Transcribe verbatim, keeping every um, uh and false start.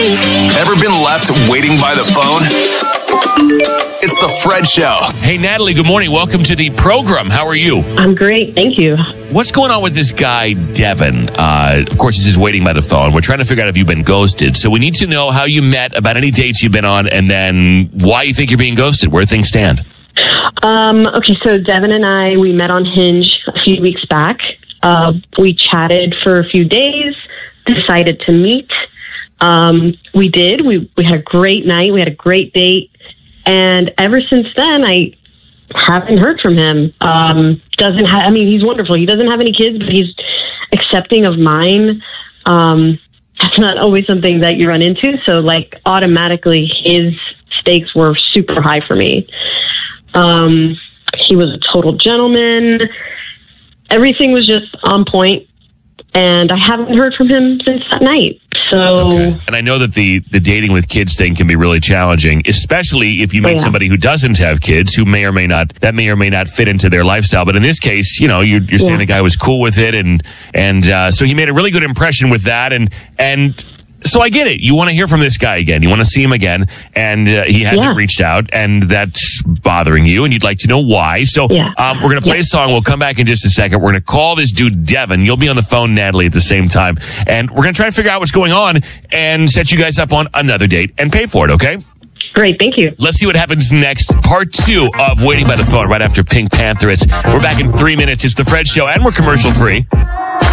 Ever been left waiting by the phone? It's the Fred Show. Hey, Natalie, good morning. Welcome to the program. How are you? I'm great, thank you. What's going on with this guy, Devin? Uh, of course, he's just waiting by the phone. We're trying to figure out if you've been ghosted. So we need to know how you met, about any dates you've been on, and then why you think you're being ghosted, where things stand. Um, okay, so Devin and I, we met on Hinge a few weeks back. Uh, we chatted for a few days, decided to meet. Um, we did. We, we had a great night. We had a great date. And ever since then, I haven't heard from him. Um, doesn't ha- I mean, he's wonderful. He doesn't have any kids, but he's accepting of mine. Um, that's not always something that you run into. So, like, automatically, his stakes were super high for me. Um, he was a total gentleman. Everything was just on point. And I haven't heard from him since that night. So, okay. And I know that the, the dating with kids thing can be really challenging, especially if you meet oh, yeah. somebody who doesn't have kids, who may or may not, that may or may not fit into their lifestyle. But in this case, you know, you're, you're saying yeah. the guy was cool with it. And, and, uh, so he made a really good impression with that. And, and, So I get it. You want to hear from this guy again. You want to see him again, and uh, he hasn't yeah. reached out, and that's bothering you, and you'd like to know why. So yeah. um, we're going to play yeah. a song. We'll come back in just a second. We're going to call this dude Devin. You'll be on the phone, Natalie, at the same time, and we're going to try to figure out what's going on and set you guys up on another date and pay for it, okay? Great, thank you. Let's see what happens next. Part two of Waiting by the Phone right after Pink Panther. We're back in three minutes. It's The Fred Show, and we're commercial free.